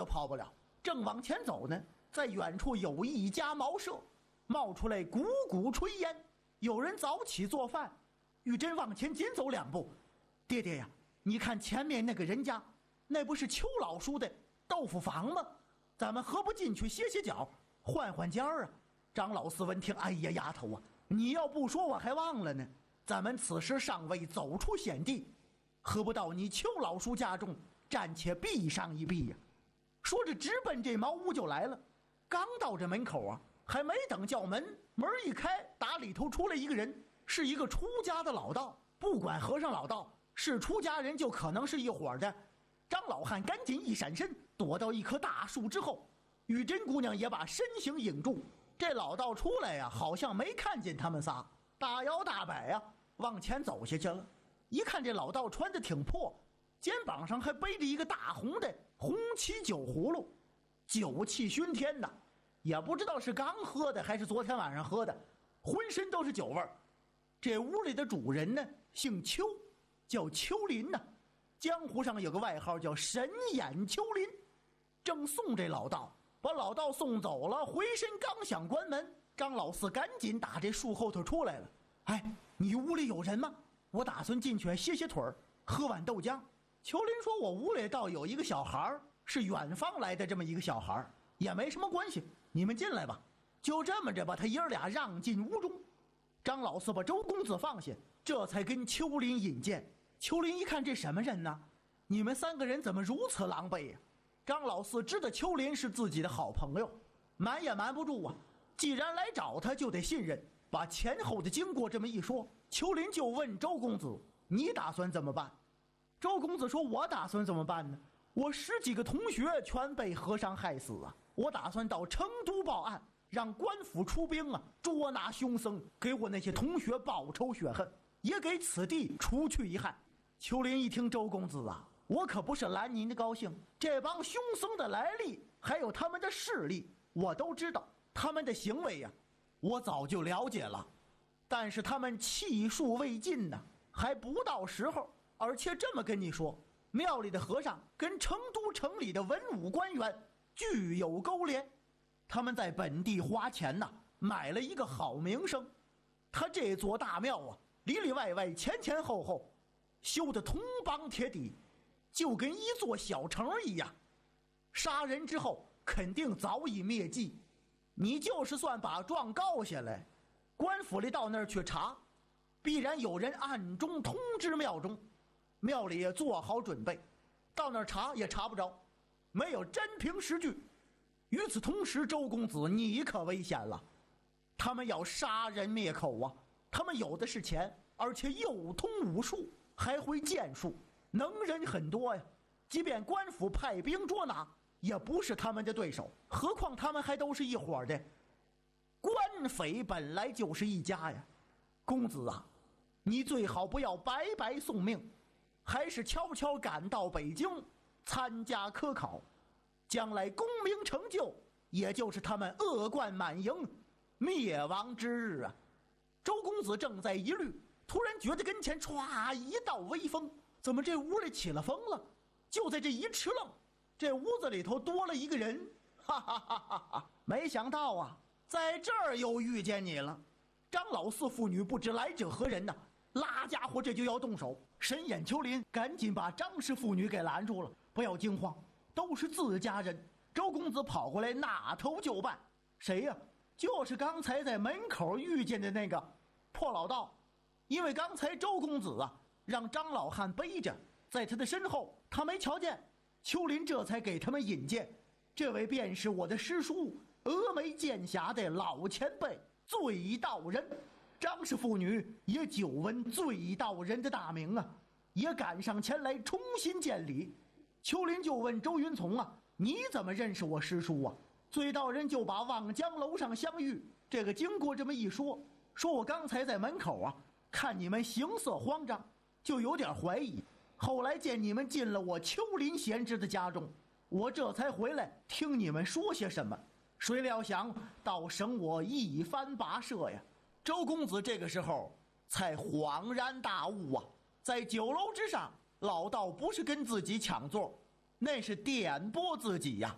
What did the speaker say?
跑不了。正往前走呢，在远处有一家茅舍，冒出来股股炊烟，有人早起做饭。玉珍往前紧走2步，爹爹呀，你看前面那个人家，那不是邱老叔的豆腐房吗？咱们何不进去歇歇脚，换换家啊？张老四闻听，哎呀，丫头啊，你要不说我还忘了呢。咱们此时尚未走出险地，何不到你邱老叔家中暂且避上一避呀？说着直奔这茅屋就来了。刚到这门口啊，还没等叫门，门一开，打里头出来一个人，是一个出家的老道。不管和尚老道是出家人，就可能是一伙的。张老汉赶紧一闪身，躲到一棵大树之后。玉珍姑娘也把身形引住。这老道出来呀，好像没看见他们仨，大摇大摆呀往前走下去了。一看这老道穿的挺破，肩膀上还背着一个大红的红旗酒葫芦，酒气熏天呐，也不知道是刚喝的还是昨天晚上喝的，浑身都是酒味儿。这屋里的主人呢，姓邱，叫邱林呐，江湖上有个外号叫神眼邱林。正送这老道，把老道送走了，回身刚想关门，张老四赶紧打这树后头出来了。哎，你屋里有人吗？我打算进去歇歇腿儿，喝碗豆浆。邱林说，我屋里倒有一个小孩，是远方来的这么一个小孩，也没什么关系，你们进来吧。就这么着把他爷俩让进屋中。张老四把周公子放下，这才跟邱林引荐。邱林一看，这什么人呢？你们3个人怎么如此狼狈呀？张老四知道邱林是自己的好朋友，瞒也瞒不住啊。既然来找他，就得信任。把前后的经过这么一说，邱林就问周公子，你打算怎么办？周公子说，我打算怎么办呢？我10几个同学全被和尚害死啊！我打算到成都报案，让官府出兵啊，捉拿凶僧，给我那些同学报仇雪恨，也给此地除去遗憾。邱林一听，周公子啊，我可不是拦您的高兴，这帮凶僧的来历还有他们的势力我都知道，他们的行为呀，我早就了解了，但是他们气数未尽呢，还不到时候。而且这么跟你说，庙里的和尚跟成都城里的文武官员具有勾连，他们在本地花钱呐，买了一个好名声。他这座大庙啊，里里外外前前后后修得铜帮铁底，就跟一座小城一样。杀人之后肯定早已灭迹，你就是算把状告下来，官府里到那儿去查，必然有人暗中通知庙中，庙里也做好准备，到那儿查也查不着，没有真凭实据。与此同时，周公子你可危险了，他们要杀人灭口啊！他们有的是钱，而且又通武术，还会剑术，能人很多呀。即便官府派兵捉拿，也不是他们的对手，何况他们还都是一伙的。官匪本来就是一家呀，公子啊，你最好不要白白送命，还是悄悄赶到北京参加科考，将来功名成就，也就是他们恶贯满盈灭亡之日啊！周公子正在疑虑，突然觉得跟前唰一道微风，怎么这屋里起了风了？就在这一吃愣，这屋子里头多了一个人，哈哈哈哈哈！没想到啊，在这儿又遇见你了。张老四父女不知来者何人呢，拉家伙这就要动手。神眼丘林赶紧把张氏父女给拦住了，不要惊慌，都是自家人。周公子跑过来拿头就办。谁呀？就是刚才在门口遇见的那个破老道。因为刚才周公子啊让张老汉背着，在他的身后他没瞧见，丘林这才给他们引荐，这位便是我的师叔峨眉剑侠的老前辈醉道人。张氏父女也久闻醉道人的大名啊，也赶上前来重新见礼。丘林就问周云从啊，你怎么认识我师叔啊？醉道人就把望江楼上相遇这个经过这么一说，说我刚才在门口啊看你们行色慌张，就有点怀疑，后来见你们进了我丘林贤侄的家中，我这才回来听你们说些什么，谁料想倒省我一番跋涉呀。周公子这个时候才恍然大悟啊，在酒楼之上，老道不是跟自己抢座，那是点拨自己呀。